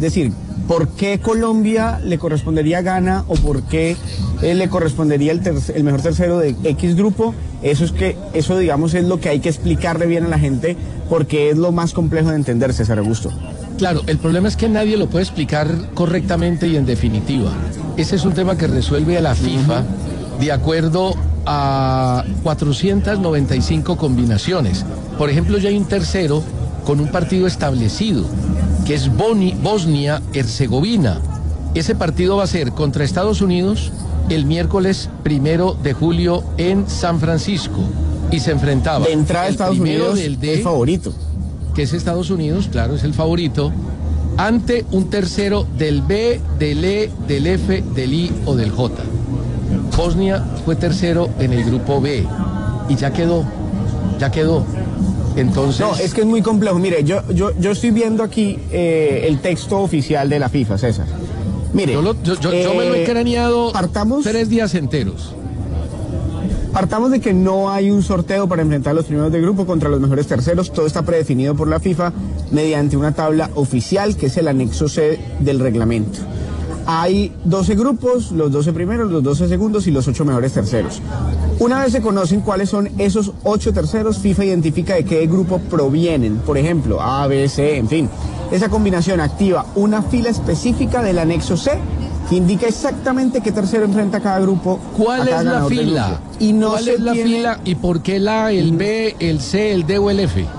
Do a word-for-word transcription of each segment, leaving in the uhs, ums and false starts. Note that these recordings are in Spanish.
decir, ¿por qué Colombia le correspondería a Ghana o por qué eh, le correspondería el, tercer, el mejor tercero de X grupo? Eso es que, eso digamos es lo que hay que explicarle bien a la gente porque es lo más complejo de entender, César Augusto. Claro, el problema es que nadie lo puede explicar correctamente y en definitiva. Ese es un tema que resuelve a la FIFA uh-huh. de acuerdo a cuatrocientas noventa y cinco combinaciones. Por ejemplo, ya hay un tercero con un partido establecido, que es Boni, Bosnia-Herzegovina. Ese partido va a ser contra Estados Unidos el miércoles primero de julio en San Francisco. Y se enfrentaba. De entrada Estados Unidos del D, es favorito. Que es Estados Unidos, claro, es el favorito, ante un tercero del B, del E, del F, del I o del J. Bosnia fue tercero en el grupo B y ya quedó, ya quedó. Entonces... No, es que es muy complejo. Mire, yo, yo, yo estoy viendo aquí eh, el texto oficial de la FIFA, César. Mire, yo, lo, yo, yo, eh, yo me lo he craneado partamos, tres días enteros. Partamos de que no hay un sorteo para enfrentar a los primeros de grupo contra los mejores terceros. Todo está predefinido por la FIFA mediante una tabla oficial que es el anexo C del reglamento. Hay doce grupos, los doce primeros, los doce segundos y los ocho mejores terceros. Una vez se conocen cuáles son esos ocho terceros, FIFA identifica de qué grupo provienen. Por ejemplo, A, B, C, en fin. Esa combinación activa una fila específica del anexo C que indica exactamente qué tercero enfrenta cada grupo. ¿Cuál es la fila? Y no ¿Cuál se es la tiene... fila y por qué la, el B, el C, el D o el F? Eso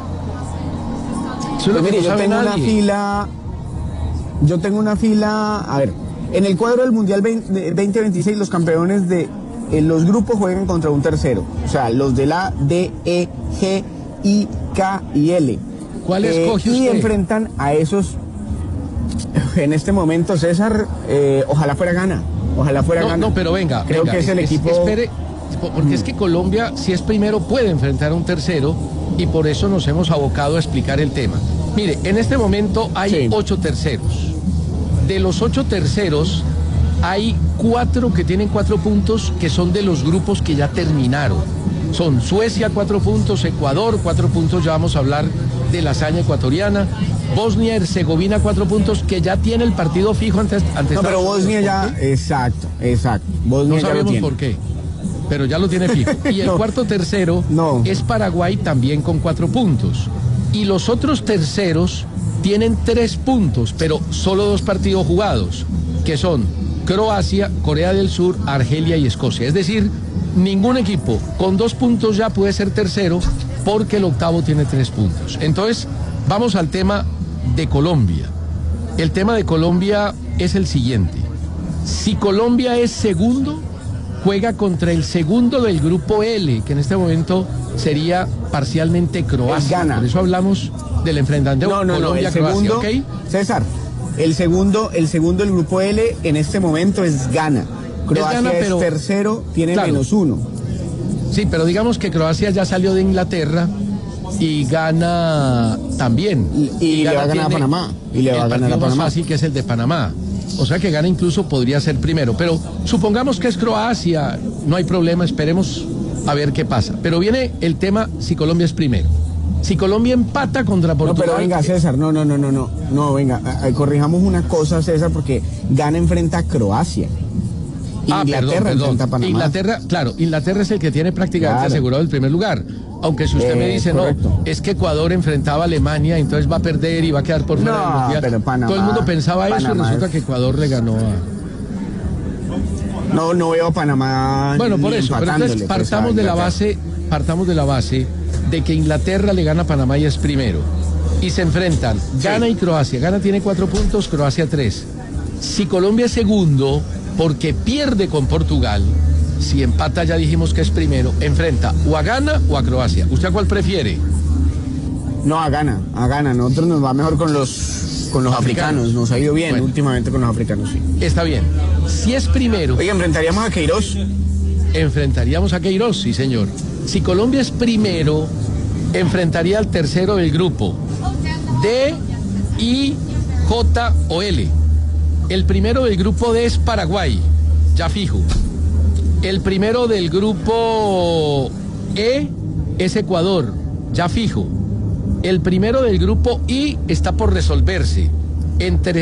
es lo que mire, no yo tengo nadie. una fila, yo tengo una fila, a ver, en el cuadro del Mundial veinte veintiséis los campeones de eh, los grupos juegan contra un tercero, o sea, los de la D, E, G, I, K y L. ¿Cuál eh, escoge y usted? enfrentan a esos. En este momento, César, eh, ojalá fuera Ghana, ojalá fuera no, Ghana. No, pero venga, creo venga, que es el es, equipo. Espere, porque mm. es que Colombia, si es primero, puede enfrentar a un tercero y por eso nos hemos abocado a explicar el tema. Mire, en este momento hay sí. ocho terceros. De los ocho terceros, hay cuatro que tienen cuatro puntos que son de los grupos que ya terminaron. Son Suecia, cuatro puntos, Ecuador, cuatro puntos, ya vamos a hablar de la hazaña ecuatoriana. Bosnia Herzegovina, cuatro puntos, que ya tiene el partido fijo ante, ante No, pero Bosnia ya, exacto, exacto. Bosnia no sabemos ya lo por qué, pero ya lo tiene fijo. Y el no, cuarto tercero no. es Paraguay también con cuatro puntos. Y los otros terceros tienen tres puntos, pero solo dos partidos jugados, que son Croacia, Corea del Sur, Argelia y Escocia. Es decir, ningún equipo con dos puntos ya puede ser tercero porque el octavo tiene tres puntos. Entonces, vamos al tema de Colombia. El tema de Colombia es el siguiente. Si Colombia es segundo, juega contra el segundo del grupo L, que en este momento sería parcialmente Croacia. Por eso hablamos del enfrentamiento no, no, Colombia-Croacia, no, ¿ok? César, el segundo, el segundo del grupo L en este momento es Ghana. Croacia es, Ghana, pero, es tercero, tiene claro, menos uno. Sí, pero digamos que Croacia ya salió de Inglaterra y gana también. Y, y, y le va a ganar a Panamá. Y le va a ganar a Panamá. Más fácil que es el de Panamá. O sea que Ghana incluso podría ser primero. Pero supongamos que es Croacia, no hay problema, esperemos a ver qué pasa. Pero viene el tema si Colombia es primero. Si Colombia empata contra Portugal... No, pero venga, César, no, no, no, no, no. No, venga, corrijamos una cosa, César, porque Ghana enfrenta a Croacia. Ah, Inglaterra perdón, enfrenta a Panamá. Inglaterra, claro, Inglaterra es el que tiene prácticamente claro. asegurado el primer lugar. Aunque si usted eh, me dice, correcto. no, es que Ecuador enfrentaba a Alemania, entonces va a perder y va a quedar por fuera no, del Mundial. Pero Panamá, todo el mundo pensaba Panamá eso y resulta es... que Ecuador le ganó a... No, no veo a Panamá. Bueno, por eso, pero entonces partamos de la base, partamos de la base de que Inglaterra le gana a Panamá y es primero. Y se enfrentan Ghana sí. y Croacia. Ghana tiene cuatro puntos, Croacia tres. Si Colombia es segundo, porque pierde con Portugal, si empata ya dijimos que es primero, enfrenta o a Ghana o a Croacia. ¿Usted a cuál prefiere? No, a Ghana, a Ghana. Nosotros nos va mejor con los, con los africanos. africanos. Nos ha ido bien bueno. últimamente con los africanos, sí. Está bien. Si es primero... Oiga, ¿enfrentaríamos a Queiroz? Enfrentaríamos a Queiroz, sí, señor. Si Colombia es primero, enfrentaría al tercero del grupo. D, I, J o L. El primero del grupo D es Paraguay, ya fijo. El primero del grupo E es Ecuador, ya fijo. El primero del grupo I está por resolverse. Entre